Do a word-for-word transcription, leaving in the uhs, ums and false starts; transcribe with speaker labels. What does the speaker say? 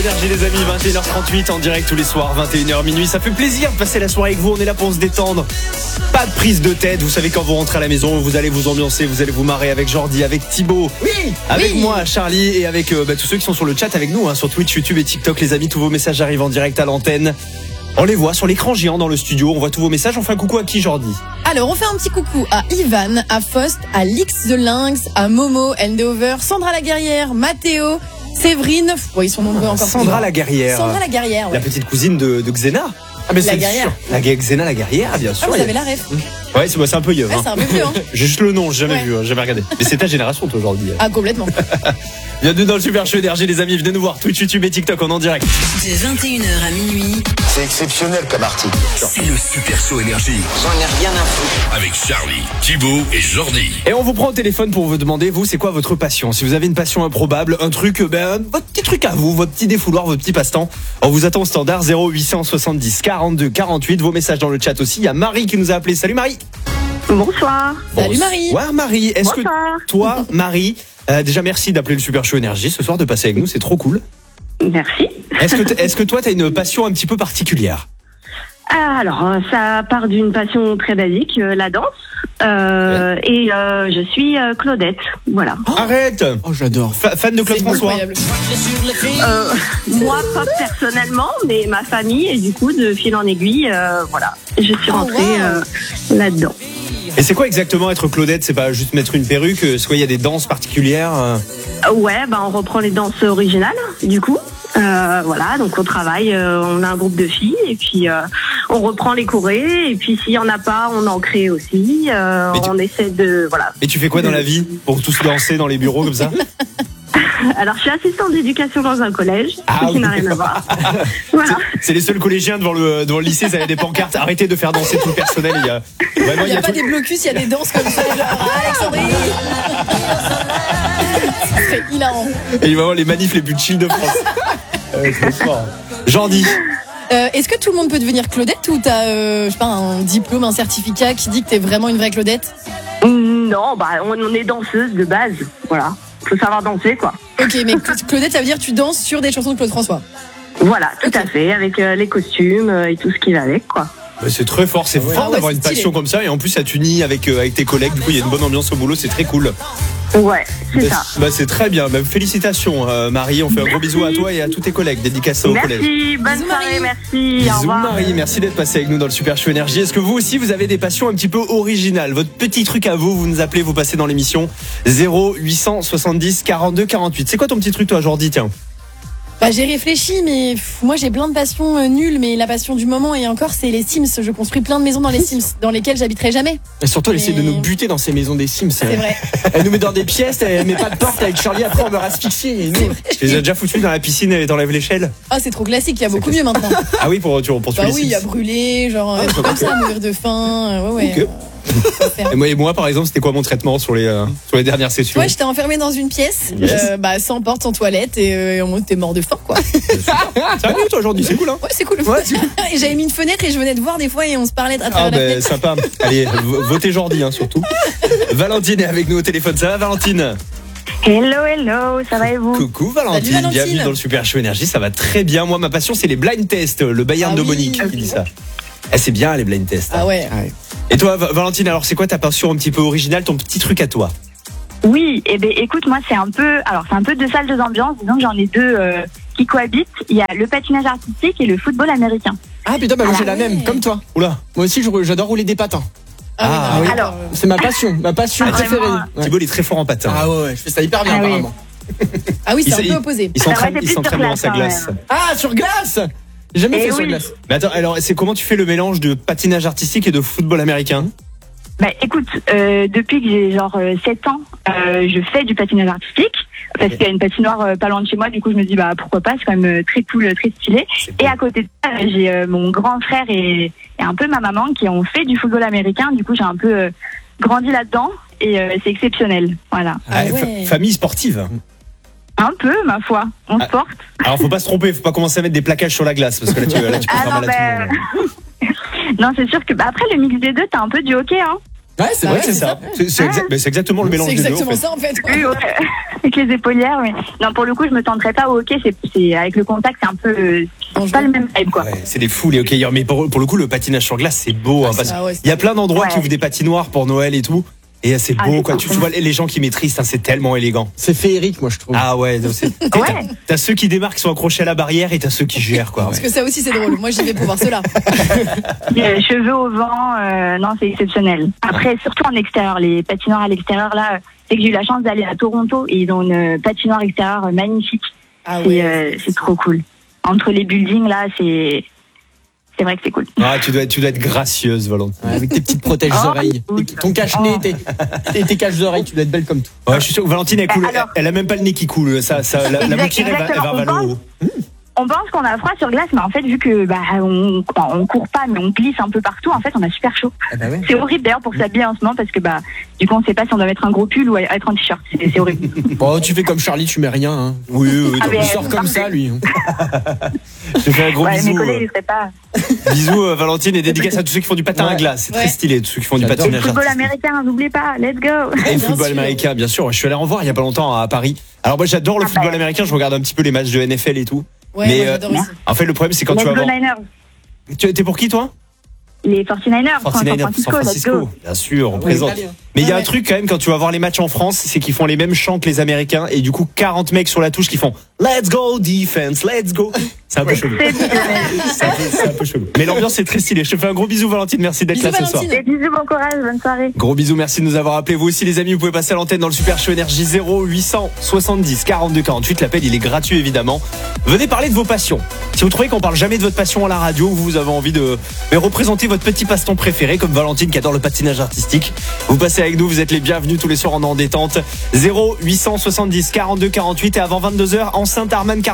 Speaker 1: Énergie les amis, vingt et une heures trente-huit en direct tous les soirs, vingt et une heures minuit. Ça fait plaisir de passer la soirée avec vous, on est là pour se détendre. Pas de prise de tête, vous savez quand vous rentrez à la maison, vous allez vous ambiancer, vous allez vous marrer avec Jordi, avec Thibaut,
Speaker 2: oui,
Speaker 1: avec
Speaker 2: oui.
Speaker 1: moi, Charlie et avec euh, bah, tous ceux qui sont sur le chat avec nous, hein, sur Twitch, YouTube et TikTok. Les amis, tous vos messages arrivent en direct à l'antenne. On les voit sur l'écran géant dans le studio, on voit tous vos messages. On fait un coucou à qui, Jordi?
Speaker 2: Alors, on fait un petit coucou à Ivan, à Faust, à Lix the Lynx, à Momo, Endover, Sandra la Guerrière, Mathéo, Séverine. Bon, ils sont nombreux encore.
Speaker 1: Sandra la Guerrière.
Speaker 2: Sandra la Guerrière, ouais.
Speaker 1: La petite cousine de, de Xena. Ah, mais
Speaker 2: La
Speaker 1: c'est
Speaker 2: Guerrière.
Speaker 1: sûr. La Gue- Xena la Guerrière, bien sûr.
Speaker 2: Ah, vous
Speaker 1: Il y a-
Speaker 2: avez la ref.
Speaker 1: Ouais, c'est, bah, c'est un peu yeux.
Speaker 2: Ouais,
Speaker 1: hein.
Speaker 2: c'est un peu vieux, hein.
Speaker 1: J'ai juste le nom, j'ai jamais
Speaker 2: Ouais.
Speaker 1: vu, hein, j'ai jamais regardé. Mais c'est ta génération, toi, aujourd'hui.
Speaker 2: Ah, complètement.
Speaker 1: Bienvenue dans le Super Show Énergie, les amis. Venez nous voir Twitch, YouTube et TikTok en, en direct.
Speaker 3: De vingt et une heures à minuit,
Speaker 4: C'est exceptionnel comme article.
Speaker 5: C'est le Super Show Énergie
Speaker 4: J'en ai rien à foutre.
Speaker 5: avec Charlie, Thibaut et Jordi.
Speaker 1: Et on vous prend au téléphone pour vous demander, vous, c'est quoi votre passion? Si vous avez une passion improbable, un truc, ben, votre petit truc à vous, votre petit défouloir, votre petit passe-temps. On vous attend au standard zéro huit cent soixante-dix quarante-deux quarante-huit. Vos messages dans le chat aussi. Il y a Marie qui nous a appelé. Salut Marie.
Speaker 6: Bonsoir.
Speaker 2: Salut Marie.
Speaker 1: Bonsoir Marie. Est-ce
Speaker 6: Bonsoir.
Speaker 1: que toi, Marie, euh, déjà merci d'appeler le Super Show Énergie ce soir, de passer avec nous, c'est trop cool.
Speaker 6: Merci.
Speaker 1: Est-ce que, t- est-ce que toi, t'as une passion un petit peu particulière?
Speaker 6: Ah, alors, euh, ça part d'une passion très basique, euh, la danse. Euh, Et euh, je suis euh, Claudette. Voilà.
Speaker 1: Arrête.
Speaker 2: Oh, j'adore.
Speaker 1: Fa- fan de Claude
Speaker 2: C'est
Speaker 1: François.
Speaker 2: incroyable.
Speaker 6: Euh, moi, pas personnellement, mais ma famille. Et du coup, de fil en aiguille, euh, voilà. Je suis
Speaker 2: Oh,
Speaker 6: rentrée
Speaker 2: wow.
Speaker 6: euh, là-dedans.
Speaker 1: Et c'est quoi exactement être Claudette? C'est pas juste mettre une perruque, est-ce qu'il y a des danses particulières? euh
Speaker 6: Euh, ouais, bah, on reprend les danses originales, du coup. Euh, voilà, donc on travaille, euh, on a un groupe de filles et puis euh, on reprend les chorés et puis s'il y en a pas, on en crée aussi. Euh,
Speaker 1: Mais tu-
Speaker 6: On essaie de voilà.
Speaker 1: Et tu fais quoi dans la vie pour tous danser dans les bureaux comme ça?
Speaker 6: Alors je suis assistante d'éducation dans un collège,
Speaker 1: Ah
Speaker 6: ce qui
Speaker 1: oui.
Speaker 6: n'a rien à voir. Voilà.
Speaker 1: C'est les seuls collégiens devant le, devant le lycée, ça avait des pancartes. Arrêtez de faire danser tout le personnel. Il y a, vraiment,
Speaker 2: Il n'y a, pas
Speaker 1: tout-
Speaker 2: des blocus, il y a des danses comme ça, genre Alexandrie. C'est hilarant.
Speaker 1: Et il va y avoir les manifs les plus chill de France. Euh, c'est fort. Jordi.
Speaker 2: Euh, Est-ce que tout le monde peut devenir Claudette ou t'as, euh, je sais pas, un diplôme, un certificat qui dit que t'es vraiment une vraie Claudette?
Speaker 6: Non, bah on, on est danseuse de base, voilà. Faut savoir danser quoi.
Speaker 2: Ok, mais Claudette, ça veut dire que tu danses sur des chansons de Claude François.
Speaker 6: Voilà, tout à fait, avec euh, les costumes euh, et tout ce qui va avec quoi.
Speaker 1: Bah, c'est très fort, c'est fort
Speaker 2: Ah ouais,
Speaker 1: d'avoir
Speaker 2: c'est
Speaker 1: une
Speaker 2: stylé.
Speaker 1: passion comme ça et en plus ça t'unit avec, euh, avec tes collègues. Du coup, il y a une bonne ambiance au boulot, c'est très cool.
Speaker 6: Ouais, c'est
Speaker 1: Bah,
Speaker 6: ça.
Speaker 1: bah, c'est très bien. Bah, félicitations, euh, Marie. On fait un gros bisou à toi et à tous tes collègues. Dédicace au collège.
Speaker 6: Merci, bonne
Speaker 2: Bisous,
Speaker 6: soirée,
Speaker 2: Marie.
Speaker 6: merci. Au
Speaker 1: Bisous
Speaker 6: revoir.
Speaker 1: Marie, merci d'être passé avec nous dans le Super Show Énergie. Est-ce que vous aussi vous avez des passions un petit peu originales? Votre petit truc à vous, vous nous appelez, vous passez dans l'émission zéro huit cent soixante-dix quarante-deux quarante-huit. C'est quoi ton petit truc toi Jordi, tiens?
Speaker 2: Bah, j'ai réfléchi, mais pff, moi j'ai plein de passions euh, nulles, mais la passion du moment et encore c'est les Sims. Je construis plein de maisons dans les Sims, dans lesquelles j'habiterai jamais.
Speaker 7: Et surtout, elle essaie
Speaker 2: Mais-
Speaker 7: de nous buter dans ces maisons des Sims.
Speaker 2: C'est vrai.
Speaker 7: Elle nous met dans des pièces, elle met pas de porte avec Charlie, après on meurt asphyxié. Et nous,
Speaker 1: Tu les as déjà foutus dans la piscine et t'enlèves l'échelle?
Speaker 2: Ah, c'est trop classique, il y a beaucoup mieux maintenant.
Speaker 1: Ah oui, pour, pour, pour tuer
Speaker 2: Bah
Speaker 1: les
Speaker 2: oui, il y a
Speaker 1: Sims.
Speaker 2: brûlé, genre
Speaker 1: Ah,
Speaker 2: euh,
Speaker 1: ok.
Speaker 2: comme ça, mourir de faim. euh, ouais, ouais.
Speaker 1: Ok.
Speaker 2: euh, faut faire.
Speaker 1: Et moi, et moi, par exemple, c'était quoi mon traitement sur les, euh, sur les dernières sessions?
Speaker 2: Ouais, j'étais enfermée dans une pièce,
Speaker 1: Yes.
Speaker 2: euh, bah, sans porte, sans toilette, et euh, en mode t'es mort de faim, quoi.
Speaker 1: Ça va mieux toi Jordi, c'est cool hein?
Speaker 2: Ouais, c'est cool.
Speaker 1: Ouais, c'est
Speaker 2: Et j'avais mis une fenêtre et je venais de voir des fois et on se parlait à travers
Speaker 1: Ah
Speaker 2: la
Speaker 1: ben
Speaker 2: fenêtre.
Speaker 1: sympa. Allez, v- votez Jordi hein, surtout. Valentine est avec nous au téléphone. Ça va Valentine?
Speaker 6: Hello, hello, ça va et vous?
Speaker 1: Coucou Valentine,
Speaker 2: Salut, Valentine.
Speaker 1: bienvenue dans le Super Show Énergie, ça va très bien. Moi ma passion c'est les blind tests, le Bayern
Speaker 2: Ah
Speaker 1: de
Speaker 2: oui.
Speaker 1: Monique qui dit ça. Eh, c'est bien les blind tests.
Speaker 2: Ah ouais.
Speaker 1: Et toi Va- Valentine, alors c'est quoi ta passion un petit peu originale, ton petit truc à toi?
Speaker 8: Oui, et ben écoute, moi c'est un peu, alors c'est un peu deux salles, deux ambiances. Disons que j'en ai deux euh, qui cohabitent. Il y a le patinage artistique et le football américain.
Speaker 7: ah putain, bah, moi j'ai la
Speaker 2: ouais.
Speaker 7: même, comme toi.
Speaker 1: Oula,
Speaker 7: Moi aussi, je- j'adore rouler des patins.
Speaker 1: Ah,
Speaker 2: oui, non,
Speaker 8: alors-
Speaker 2: euh,
Speaker 7: C'est ma passion, ma passion
Speaker 8: Ah,
Speaker 7: préférée.
Speaker 8: vraiment,
Speaker 7: Ouais.
Speaker 1: Thibaut il est très fort en patin.
Speaker 7: Ah ouais, ouais, je fais ça hyper bien
Speaker 8: Ah oui.
Speaker 7: apparemment.
Speaker 2: ah oui, c'est
Speaker 1: Il
Speaker 2: un
Speaker 1: s'est-
Speaker 2: peu opposé.
Speaker 1: Il
Speaker 8: Ah ouais,
Speaker 1: s'entraîne
Speaker 8: c'est
Speaker 1: il
Speaker 8: plus
Speaker 1: s'entraîne
Speaker 8: sur
Speaker 1: dans sa
Speaker 8: glace,
Speaker 1: glace.
Speaker 8: hein,
Speaker 7: Ah, sur glace. J'ai jamais
Speaker 8: Eh
Speaker 7: fait sur
Speaker 8: oui.
Speaker 7: glace.
Speaker 1: Mais attends, alors c'est comment tu fais le mélange de patinage artistique et de football américain?
Speaker 8: Bah écoute, euh, depuis que j'ai genre euh, sept ans, euh, je fais du patinage artistique parce qu'il y a une patinoire euh, pas loin de chez moi. Du coup, je me dis bah pourquoi pas, c'est quand même euh, très cool, euh, très stylé.
Speaker 1: C'est
Speaker 8: Et
Speaker 1: beau.
Speaker 8: à côté de ça, euh, j'ai euh, mon grand frère et, et un peu ma maman qui ont fait du football américain. Du coup, j'ai un peu euh, grandi là-dedans et euh, c'est exceptionnel. Voilà.
Speaker 2: Ah
Speaker 1: fa-
Speaker 2: ouais.
Speaker 1: famille sportive.
Speaker 8: Un peu, ma foi. On
Speaker 1: Ah.
Speaker 8: se porte.
Speaker 1: Alors faut pas se tromper, faut pas commencer à mettre des plaquages sur la glace parce que là tu, là, tu peux
Speaker 8: Ah
Speaker 1: faire
Speaker 8: non,
Speaker 1: mal à tout le
Speaker 8: bah,
Speaker 1: monde.
Speaker 8: Non, c'est sûr que bah, après le mix des deux, t'as un peu du hockey, hein.
Speaker 7: Ouais, c'est
Speaker 2: Ah
Speaker 7: vrai.
Speaker 1: Ouais, c'est ça. C'est c'est exact- mais c'est exactement le mélange
Speaker 2: C'est
Speaker 1: des deux. en
Speaker 2: exactement
Speaker 1: fait.
Speaker 2: ça en fait.
Speaker 8: Oui, ouais. avec les épaulières. Mais non, pour le coup, je me tenterais pas au hockey. C'est, c'est avec le contact, c'est un peu euh, c'est pas le même type, quoi.
Speaker 1: Ouais, c'est des fous les hockeyeurs, mais pour, pour le coup, le patinage sur glace, c'est beau. Hein,
Speaker 2: Ah,
Speaker 1: parce
Speaker 2: ça, ouais,
Speaker 1: qu'il y a plein d'endroits
Speaker 8: Ouais.
Speaker 1: qui ouvrent des patinoires pour Noël et tout. Et c'est
Speaker 8: Ah,
Speaker 1: beau,
Speaker 8: c'est
Speaker 1: quoi.
Speaker 8: cool.
Speaker 1: Tu, tu vois les gens qui maîtrisent, hein, c'est tellement élégant.
Speaker 7: C'est féerique, moi, je trouve.
Speaker 1: Ah ouais, donc c'est- t'as,
Speaker 8: Ouais.
Speaker 1: t'as ceux qui démarquent, qui sont accrochés à la barrière, et t'as ceux qui gèrent, quoi.
Speaker 2: Parce
Speaker 1: Ouais.
Speaker 2: que ça aussi c'est drôle. Moi j'y vais pour voir cela.
Speaker 8: Les cheveux au vent, euh, non, c'est exceptionnel. Après, surtout en extérieur, les patinoires à l'extérieur, là, c'est que j'ai eu la chance d'aller à Toronto et ils ont une patinoire extérieure euh, magnifique.
Speaker 2: Ah
Speaker 8: C'est,
Speaker 2: ouais.
Speaker 8: euh, c'est trop cool. Entre les buildings, là, c'est, c'est vrai que c'est cool.
Speaker 1: Ah, tu dois être, tu dois être gracieuse, Valentine.
Speaker 7: Ouais, avec tes petites protèges-oreilles.
Speaker 8: Oh, oui.
Speaker 7: Et ton cache-nez,
Speaker 8: Oh.
Speaker 7: tes, tes, tes caches-oreilles, tu dois être belle comme tout.
Speaker 1: Ouais, je suis sûr que Valentine, elle, coule,
Speaker 8: alors-
Speaker 1: elle a même pas le nez qui coule. Ça, ça, la, la
Speaker 8: Exact-
Speaker 1: mouquire, elle va, elle va
Speaker 8: exactement.
Speaker 1: vers le haut.
Speaker 8: On pense qu'on a froid sur glace, mais en fait, vu que bah, on, enfin, on court pas, mais on glisse un peu partout, en fait, on a super chaud.
Speaker 7: Ah bah ouais.
Speaker 8: C'est horrible d'ailleurs pour s'habiller en ce moment parce que bah, du coup, on sait pas si on doit mettre un gros pull ou être en t-shirt. C'est, c'est horrible.
Speaker 7: Bon, tu fais comme Charlie, tu mets rien. Hein.
Speaker 1: Oui, oui, oui.
Speaker 8: Ah,
Speaker 1: donc,
Speaker 8: mais-
Speaker 7: Il sort comme ça, lui.
Speaker 1: je te fais un gros
Speaker 8: Ouais, mes
Speaker 1: bisou.
Speaker 8: collègues,
Speaker 1: euh,
Speaker 8: ils seraient pas.
Speaker 1: Bisous, euh, Valentine, et dédicace à tous ceux qui font du patin à
Speaker 7: Ouais.
Speaker 1: glace. C'est
Speaker 2: Ouais.
Speaker 1: très stylé, tous ceux qui font du
Speaker 7: J'adore.
Speaker 1: patinage
Speaker 8: Football
Speaker 1: artistique.
Speaker 8: américain, n'oubliez pas, let's go.
Speaker 1: Et le
Speaker 2: Bien
Speaker 1: football
Speaker 2: sûr.
Speaker 1: américain, bien sûr. Je suis allé en voir il y a pas longtemps à Paris. Alors moi, j'adore le
Speaker 8: Ah
Speaker 1: football
Speaker 8: bah.
Speaker 1: américain. Je regarde un petit peu les matchs de N F L et tout.
Speaker 2: Ouais,
Speaker 1: Mais,
Speaker 2: moi,
Speaker 1: euh,
Speaker 2: j'adore aussi.
Speaker 1: En fait, le problème, c'est quand
Speaker 8: Let's
Speaker 1: tu vas
Speaker 8: go
Speaker 1: voir.
Speaker 8: Niners.
Speaker 1: Tu t'es pour qui, toi?
Speaker 8: Les forty-niners, San
Speaker 1: forty-niners,
Speaker 8: Francisco,
Speaker 1: San
Speaker 8: let's
Speaker 1: Francisco.
Speaker 8: go.
Speaker 1: Bien sûr, on
Speaker 7: Ouais,
Speaker 1: présente.
Speaker 7: italien.
Speaker 1: Mais il y a
Speaker 2: Ouais,
Speaker 1: un truc quand même quand tu vas voir les matchs en France, c'est qu'ils font les mêmes chants que les Américains et du coup quarante mecs sur la touche qui font Let's go defense, let's go. C'est un peu chelou.
Speaker 8: C'est bien.
Speaker 1: C'est un peu, c'est un peu chelou. Mais l'ambiance est très stylée. Je te fais un gros bisou, Valentine. Merci d'être
Speaker 2: Bisous,
Speaker 1: là ce soir.
Speaker 2: Valentine.
Speaker 8: Et bisous, bon courage, bonne soirée.
Speaker 1: Gros bisous, merci de nous avoir appelés. Vous aussi, les amis, vous pouvez passer à l'antenne dans le Super Show Énergie zéro huit cent soixante-dix quarante-deux quarante-huit. L'appel, il est gratuit, évidemment. Venez parler de vos passions. Si vous trouvez qu'on parle jamais de votre passion à la radio, vous avez envie de mais représenter votre petit passe-temps préféré, comme Valentine qui adore le patinage artistique, vous passez avec nous, vous êtes les bienvenus tous les soirs en en détente. zéro huit cent soixante-dix quarante-deux quarante-huit et avant vingt-deux heures, enceinte Arman